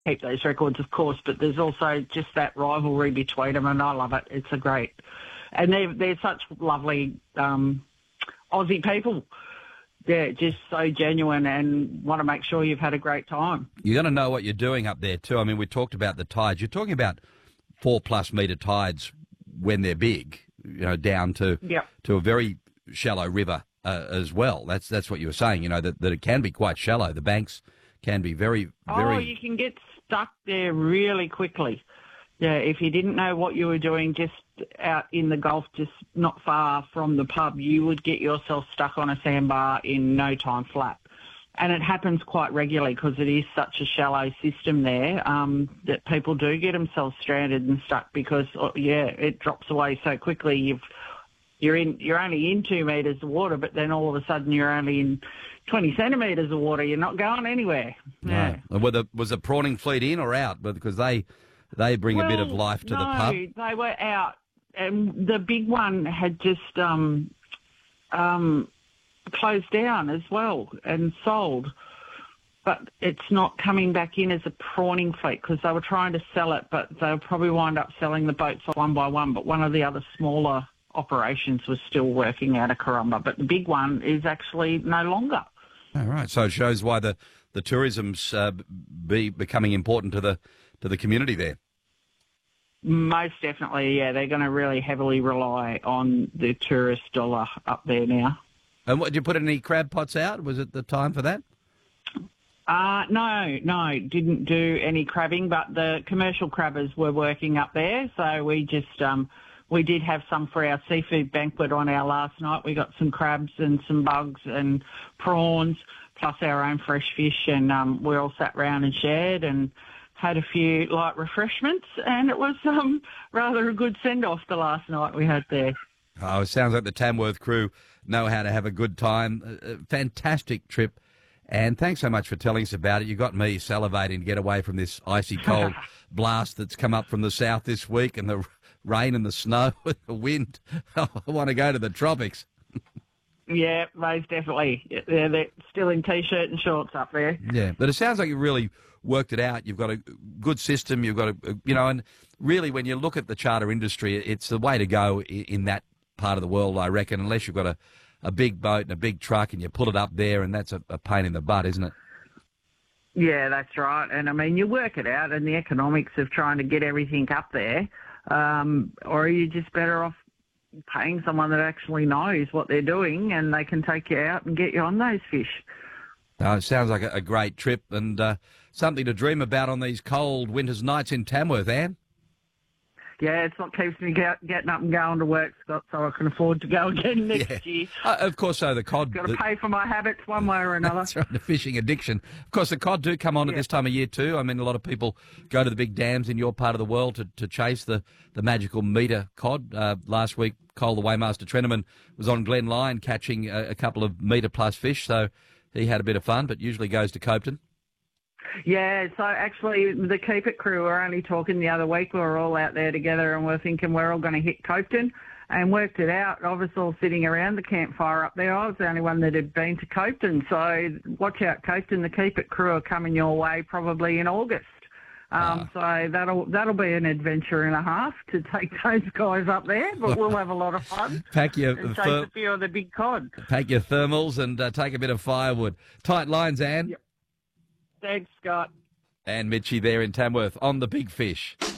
keep those records, of course, but there's also just that rivalry between them, and I love it. It's a great, and they're such lovely Aussie people. Yeah, just so genuine and want to make sure you've had a great time. You're going to know what you're doing up there too. I mean, we talked about the tides. You're talking about 4+ metre tides when they're big, down to a very shallow river as well. That's what you were saying. That it can be quite shallow. The banks can be very. Oh, you can get stuck there really quickly. Yeah, if you didn't know what you were doing just out in the Gulf, just not far from the pub, you would get yourself stuck on a sandbar in no time flat. And it happens quite regularly because it is such a shallow system there that people do get themselves stranded and stuck because, it drops away so quickly. You're only in 2 metres of water, but then all of a sudden you're only in 20 centimetres of water. You're not going anywhere. Yeah. No. Was the prawning fleet in or out? Because they bring a bit of life to the pub. No, they were out. And the big one had just closed down as well and sold. But it's not coming back in as a prawning fleet because they were trying to sell it, but they'll probably wind up selling the boats one by one. But one of the other smaller operations was still working out of Corumba. But the big one is actually no longer. All right. So it shows why the tourism's becoming important to the community there. Most definitely, yeah. They're going to really heavily rely on the tourist dollar up there now. And did you put any crab pots out? Was it the time for that? No, didn't do any crabbing, but the commercial crabbers were working up there. So we just, we did have some for our seafood banquet on our last night. We got some crabs and some bugs and prawns, plus our own fresh fish, and we all sat round and shared and had a few light refreshments, and it was rather a good send-off the last night we had there. Oh, it sounds like the Tamworth crew know how to have a good time. A fantastic trip, and thanks so much for telling us about it. You got me salivating to get away from this icy cold blast that's come up from the south this week, and the rain and the snow and the wind. I want to go to the tropics. Yeah, most definitely. Yeah, they're still in T-shirt and shorts up there. Yeah, but it sounds like you really worked it out. You've got a good system. You've got and really when you look at the charter industry, it's the way to go in that part of the world, I reckon, unless you've got a big boat and a big truck and you pull it up there, and that's a pain in the butt, isn't it? Yeah, that's right. And, I mean, you work it out and the economics of trying to get everything up there, or are you just better off paying someone that actually knows what they're doing and they can take you out and get you on those fish. It sounds like a great trip and something to dream about on these cold winter's nights in Tamworth, Anne. Yeah, it's what keeps me getting up and going to work, Scott, so I can afford to go again next year. Of course, so the cod... Got to pay for my habits one way or another. That's right, the fishing addiction. Of course, the cod do come on at this time of year too. I mean, a lot of people go to the big dams in your part of the world to chase the magical metre cod. Last week, Cole, the Waymaster Treneman, was on Glen Lyon catching a couple of metre-plus fish, so he had a bit of fun, but usually goes to Copeton. Yeah, so actually the Keep It crew were only talking the other week. We were all out there together and we're thinking we're all going to hit Copeton and worked it out. I was all sitting around the campfire up there. I was the only one that had been to Copeton. So watch out, Copeton. The Keep It crew are coming your way probably in August. So that'll be an adventure and a half to take those guys up there, but we'll have a lot of fun. Pack your and chase a few of the big cod. Pack your thermals and take a bit of firewood. Tight lines, Anne. Yep. Thanks, Scott. And Mitchie there in Tamworth on the big fish.